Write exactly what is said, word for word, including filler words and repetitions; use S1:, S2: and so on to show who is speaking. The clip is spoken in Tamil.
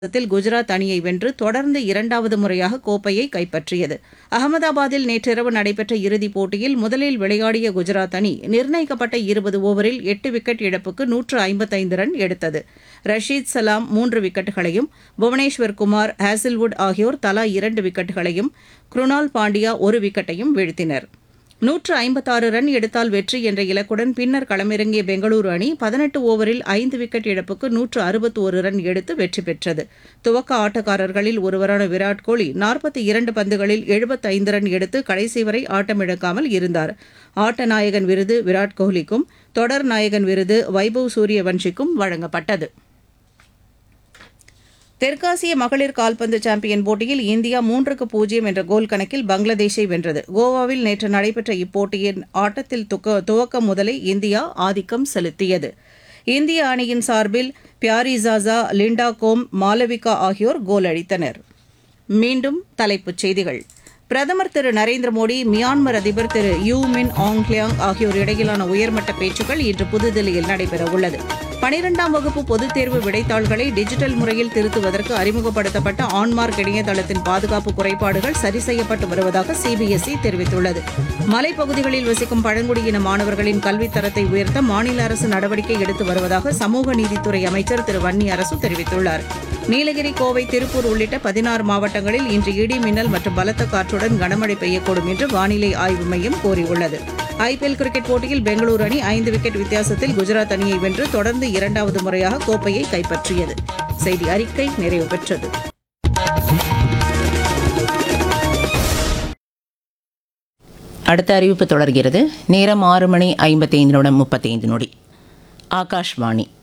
S1: த்தில் குஜராத் அணியை வென்று தொடர்ந்து இரண்டாவது முறையாக கோப்பையை கைப்பற்றியது. அகமதாபாத்தில் நேற்றிரவு நடைபெற்ற இறுதிப் போட்டியில் முதலில் விளையாடிய குஜராத் அணி நிர்ணயிக்கப்பட்ட இருபது ஓவரில் எட்டு விக்கெட் இழப்புக்கு நூற்று ஐம்பத்தைந்து ரன் எடுத்தது. ரஷீத் சலாம் மூன்று விக்கெட்டுகளையும், புவனேஸ்வர் குமார், ஹேசில்வுட் ஆகியோர் தலா இரண்டு விக்கெட்டுகளையும், குருணால் பாண்டியா ஒரு விக்கெட்டையும் வீழ்த்தினர். நூற்று ஐம்பத்தாறு ரன் எடுத்தால் வெற்றி என்ற இலக்குடன் பின்னர் களமிறங்கிய பெங்களூரு அணி பதினெட்டு ஓவரில் ஐந்து விக்கெட் இழப்புக்கு நூற்று அறுபத்தொரு ரன் எடுத்து வெற்றி பெற்றது. துவக்க ஆட்டக்காரர்களில் ஒருவரான விராட் கோலி நாற்பத்தி இரண்டு பந்துகளில் எழுபத்தைந்து ரன் எடுத்து கடைசி வரை ஆட்டமிழக்காமல் இருந்தார். ஆட்ட நாயகன் விருது விராட் கோலிக்கும், தொடர் நாயகன் விருது வைபவ் சூரியவன்ஷிக்கும் வழங்கப்பட்டது. தெற்காசிய மகளிர் கால்பந்து சாம்பியன் போட்டியில் இந்தியா மூன்றுக்கு பூஜ்ஜியம் என்ற கோல் கணக்கில் பங்களாதேஷை வென்றது. கோவாவில் நேற்று நடைபெற்ற இப்போட்டியின் ஆட்டத்தில் துவக்கம் முதலே இந்தியா ஆதிக்கம் செலுத்தியது. இந்திய அணியின் சார்பில் பியாரிசாசா, லிண்டா கோம், மாலவிகா ஆகியோர் கோல் அடித்தனர். மீண்டும் தலைப்புச் செய்திகள். பிரதமர் திரு நரேந்திர மோடி, மியான்மர் அதிபர் திரு யூ மின் ஆங் ஹியாங் ஆகியோர் இடையிலான உயர்மட்ட பேச்சுக்கள் இன்று புதுதில்லியில் நடைபெறவுள்ளது. பனிரெண்டாம் வகுப்பு பொதுத் தேர்வு விடைத்தாள்களை டிஜிட்டல் முறையில் திருத்துவதற்கு அறிமுகப்படுத்தப்பட்ட ஆன்மார்க் இணையதளத்தின் பாதுகாப்பு குறைபாடுகள் சரி செய்யப்பட்டு வருவதாக சிபிஎஸ்இ தெரிவித்துள்ளது. மலைப்பகுதிகளில் வசிக்கும் பழங்குடியின மாணவர்களின் கல்வித் தரத்தை உயர்த்த மாநில அரசு நடவடிக்கை எடுத்து வருவதாக சமூக நீதித்துறை அமைச்சர் திரு வன்னி அரசு தெரிவித்துள்ளார். நீலகிரி, கோவை, திருப்பூர் உள்ளிட்ட பதினாறு மாவட்டங்களில் இன்று இடி, மின்னல் மற்றும் பலத்த காற்றுடன் கனமழை பெய்யக்கூடும் என்று வானிலை ஆய்வு மையம் கூறியுள்ளது. ஐபிஎல் கிரிக்கெட் போட்டியில் பெங்களூரு அணி ஐந்து விக்கெட் வித்தியாசத்தில் குஜராத் அணியை வென்று தொடர்ந்து இரண்டாவது முறையாக கோப்பையை கைப்பற்றியது. செய்தி அறிக்கை நிறைவு பெற்றது.
S2: அடுத்த அறிவிப்பு தொடர்கிறது. நேரம் ஆறு மணி ஐம்பத்தைந்து நிமிடம் முப்பத்தைந்து நொடி. ஆகாஷ்வாணி